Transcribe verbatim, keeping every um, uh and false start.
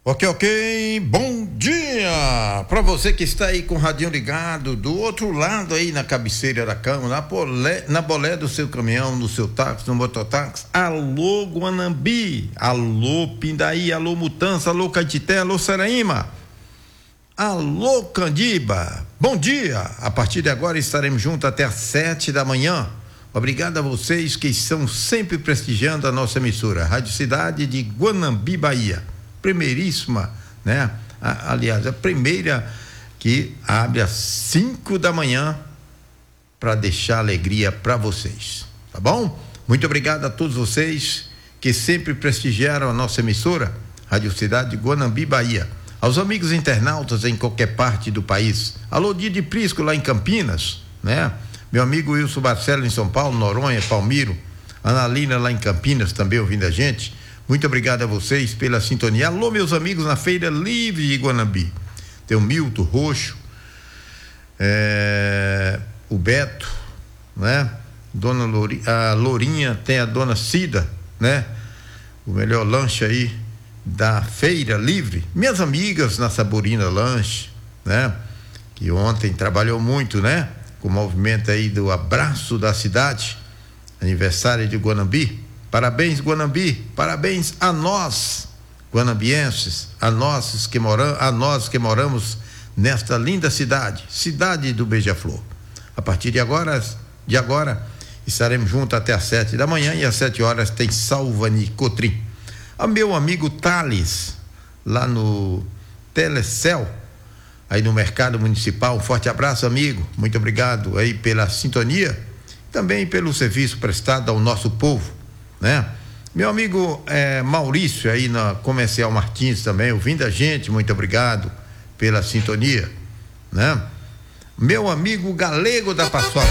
Ok, ok, bom dia para você que está aí com o radinho ligado do outro lado aí na cabeceira da cama, na bolé, na bolé do seu caminhão, no seu táxi, no mototáxi. Alô Guanambi, alô Pindaí, alô Mutança, alô Caetité, alô Saraíma, alô Candiba, bom dia. A partir de agora estaremos juntos até às sete da manhã. Obrigado a vocês que estão sempre prestigiando a nossa emissora, Rádio Cidade de Guanambi, Bahia. Primeiríssima, né? A, aliás, a primeira que abre às cinco da manhã para deixar alegria para vocês, tá bom? Muito obrigado a todos vocês que sempre prestigiaram a nossa emissora, Rádio Cidade de Guanambi, Bahia. Aos amigos internautas em qualquer parte do país. Alô, Didi Prisco lá em Campinas, né? Meu amigo Wilson Barcelo em São Paulo, Noronha, Palmiro, Analina lá em Campinas também ouvindo a gente. Muito obrigado a vocês pela sintonia. Alô, meus amigos na Feira Livre de Guanambi. Tem o Milton Roxo, é, o Beto, né? Dona Lori, a Lourinha, tem a Dona Cida, né? O melhor lanche aí da Feira Livre. Minhas amigas na Saborina Lanche, né? Que ontem trabalhou muito, né? Com o movimento aí do Abraço da Cidade, aniversário de Guanambi. Parabéns, Guanambi, parabéns a nós, guanambienses, a nós que moramos, a nós que moramos nesta linda cidade, cidade do Beija-Flor. A partir de agora, de agora, estaremos juntos até às sete da manhã e às sete horas tem Salvani Cotrim. A meu amigo Thales, lá no Telecel, aí no Mercado Municipal, um forte abraço, amigo, muito obrigado aí pela sintonia, também pelo serviço prestado ao nosso povo, né? Meu amigo eh, Maurício aí na Comercial Martins também ouvindo a gente, muito obrigado pela sintonia, né? Meu amigo Galego da Paçoca,